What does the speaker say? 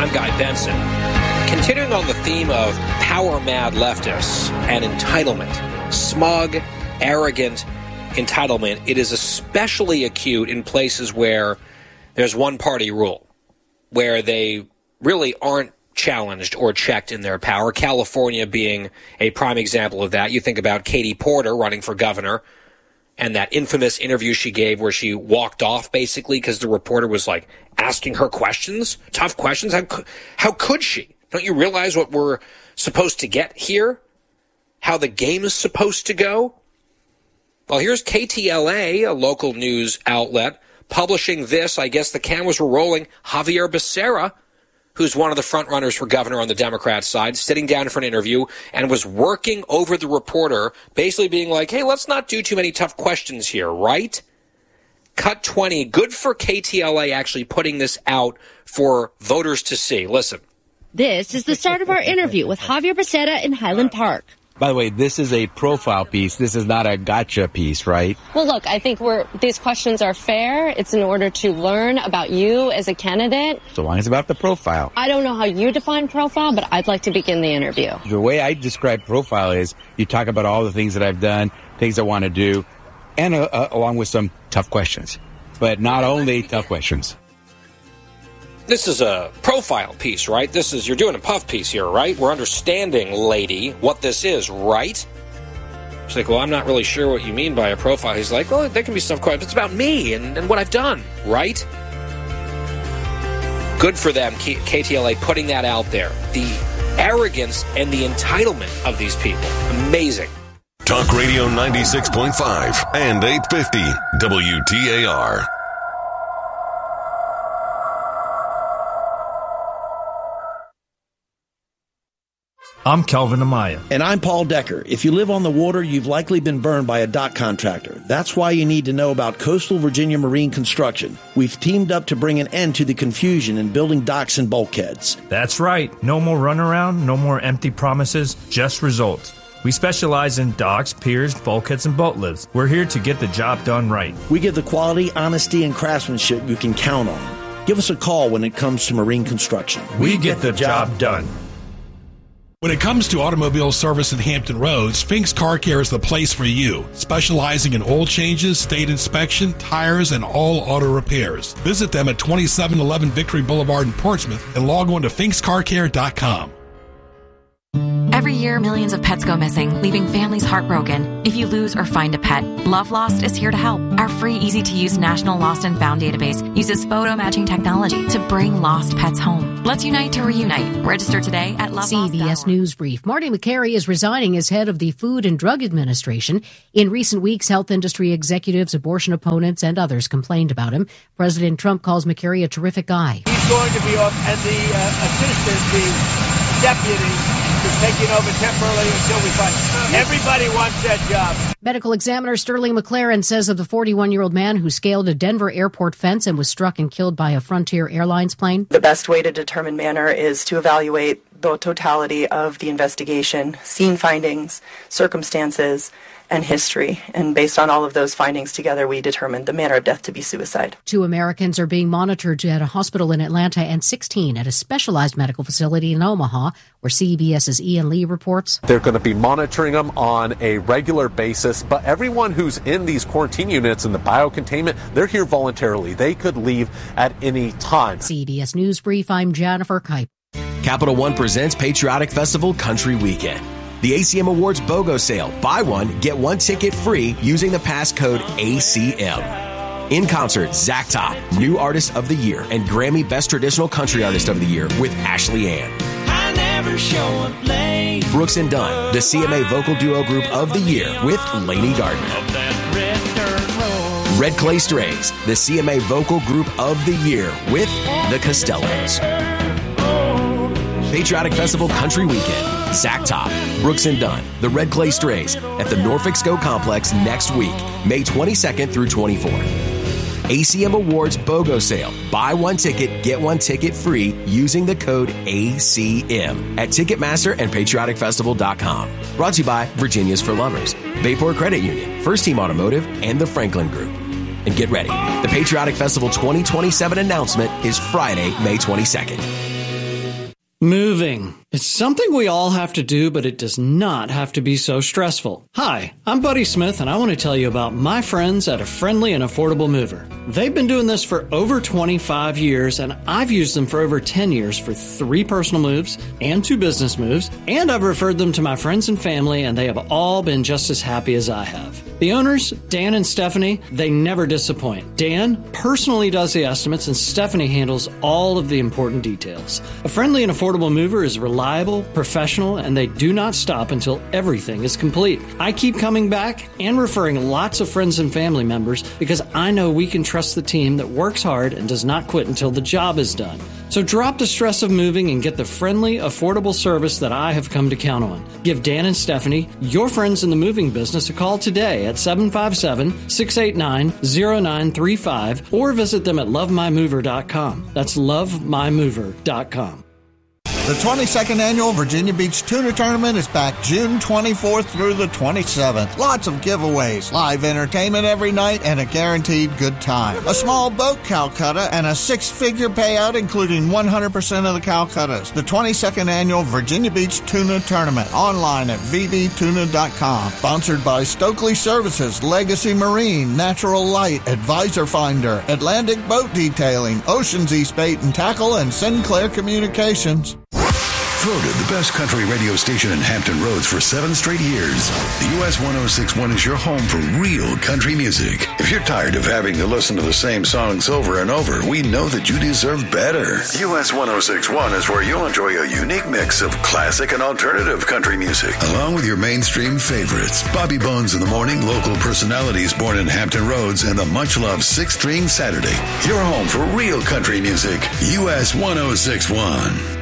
I'm Guy Benson. Continuing on the theme of power-mad leftists and entitlement, smug, arrogant entitlement, it is especially acute in places where there's one-party rule, where they really aren't challenged or checked in their power. California being a prime example of that. You think about Katie Porter running for governor and that infamous interview she gave where she walked off basically because the reporter was like asking her questions, tough questions. How could she? Don't you realize what we're supposed to get here? How the game is supposed to go? Well, here's KTLA, a local news outlet, publishing this. I guess the cameras were rolling. Javier Becerra, who's one of the frontrunners for governor on the Democrat side, sitting down for an interview and was working over the reporter, basically being like, hey, let's not do too many tough questions here, right? Cut 20. Good for KTLA actually putting this out for voters to see. Listen. This is the start of our interview with Javier Becerra in Highland Park. By the way, this is a profile piece. This is not a gotcha piece, right? Well, look, I think these questions are fair. It's in order to learn about you as a candidate. So long as it's about the profile. I don't know how you define profile, but I'd like to begin the interview. The way I describe profile is you talk about all the things that I've done, things I want to do, and along with some tough questions. But not only tough questions. This is a profile piece, right? You're doing a puff piece here, right? We're understanding, lady, what this is, right? She's like, well, I'm not really sure what you mean by a profile. He's like, well, there can be stuff quite, it's about me and what I've done, right? Good for them, KTLA, putting that out there. The arrogance and the entitlement of these people. Amazing. Talk Radio 96.5 and 850 WTAR. I'm Kelvin Amaya. And I'm Paul Decker. If you live on the water, you've likely been burned by a dock contractor. That's why you need to know about Coastal Virginia Marine Construction. We've teamed up to bring an end to the confusion in building docks and bulkheads. That's right. No more runaround, no more empty promises, just results. We specialize in docks, piers, bulkheads, and boat lifts. We're here to get the job done right. We give the quality, honesty, and craftsmanship you can count on. Give us a call when it comes to marine construction. We get the job done. When it comes to automobile service in Hampton Roads, Fink's Car Care is the place for you, specializing in oil changes, state inspection, tires, and all auto repairs. Visit them at 2711 Victory Boulevard in Portsmouth and log on to finkscarcare.com. Every year, millions of pets go missing, leaving families heartbroken. If you lose or find a pet, Love Lost is here to help. Our free, easy-to-use National Lost and Found database uses photo matching technology to bring lost pets home. Let's unite to reunite. Register today at lovelost.org. CBS News Brief. Marty McCary is resigning as head of the Food and Drug Administration. In recent weeks, health industry executives, abortion opponents, and others complained about him. President Trump calls McCary a terrific guy. He's going to be off, and the assistant, the deputy, is taking over temporarily until we find. Everybody wants that job. Medical examiner Sterling McLaren says of the 41-year-old man who scaled a Denver airport fence and was struck and killed by a Frontier Airlines plane. The best way to determine manner is to evaluate the totality of the investigation, scene findings, circumstances, and history. And based on all of those findings together, we determined the manner of death to be suicide. 2 Americans are being monitored at a hospital in Atlanta and 16 at a specialized medical facility in Omaha, where CBS's Ian Lee reports. They're going to be monitoring them on a regular basis, but everyone who's in these quarantine units in the biocontainment, they're here voluntarily. They could leave at any time. CBS News Brief, I'm Jennifer Kipe. Capital One presents Patriotic Festival Country Weekend. The ACM Awards BOGO sale. Buy one, get one ticket free using the passcode ACM. In concert, Zach Top, New Artist of the Year, and Grammy Best Traditional Country Artist of the Year with Ashley Ann. I never show up late. Brooks and Dunn, the CMA Vocal Duo Group of the Year with Lainey Gardner. Red Clay Strays, the CMA Vocal Group of the Year with the Costellos. Patriotic Festival Country Weekend. Zach Top, Brooks and Dunn, the Red Clay Strays at the Norfolk SCO Complex next week, May 22nd through 24th. ACM Awards BOGO sale. Buy one ticket, get one ticket free using the code ACM at Ticketmaster and PatrioticFestival.com. Brought to you by Virginia's for Lovers, Bayport Credit Union, First Team Automotive, and the Franklin Group. And get ready. The Patriotic Festival 2027 announcement is Friday, May 22nd. Moving. It's something we all have to do, but it does not have to be so stressful. Hi, I'm Buddy Smith, and I want to tell you about my friends at A Friendly and Affordable Mover. They've been doing this for over 25 years, and I've used them for over 10 years for 3 personal moves and 2 business moves, and I've referred them to my friends and family, and they have all been just as happy as I have. The owners, Dan and Stephanie, they never disappoint. Dan personally does the estimates, and Stephanie handles all of the important details. A Friendly and Affordable Mover is reliable, professional, and they do not stop until everything is complete. I keep coming back and referring lots of friends and family members because I know we can trust the team that works hard and does not quit until the job is done. So drop the stress of moving and get the friendly, affordable service that I have come to count on. Give Dan and Stephanie, your friends in the moving business, a call today at 757-689-0935 or visit them at lovemymover.com. That's lovemymover.com. The 22nd Annual Virginia Beach Tuna Tournament is back June 24th through the 27th. Lots of giveaways, live entertainment every night, and a guaranteed good time. A small boat Calcutta and a 6-figure payout, including 100% of the Calcuttas. The 22nd Annual Virginia Beach Tuna Tournament, online at vbtuna.com. Sponsored by Stokely Services, Legacy Marine, Natural Light, Advisor Finder, Atlantic Boat Detailing, Oceans East Bait and Tackle, and Sinclair Communications. Voted the best country radio station in Hampton Roads for 7 straight years. The US 106.1 is your home for real country music. If you're tired of having to listen to the same songs over and over, we know that you deserve better. US 106.1 is where you'll enjoy a unique mix of classic and alternative country music, along with your mainstream favorites. Bobby Bones in the Morning, local personalities born in Hampton Roads, and the much-loved 6 String Saturday. Your home for real country music. US 106.1.